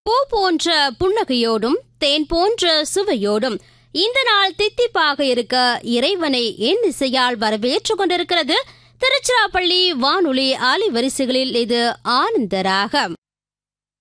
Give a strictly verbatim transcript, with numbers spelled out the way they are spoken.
பூ போன்ற புன்னகையோடும் தேன் போன்ற சுவையோடும் இந்த நாள் தித்திப்பாக இருக்க இறைவனை என் இசையால் வரவேற்றுக் கொண்டிருக்கிறது திருச்சிராப்பள்ளி வானொலி அலைவரிசைகளில். இது ஆனந்த ராகம்.